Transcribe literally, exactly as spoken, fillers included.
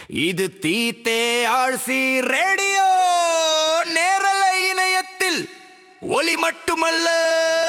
இது தீத்தே RC radio நேரலை இணையத்தில் ஒலி மட்டுமல்ல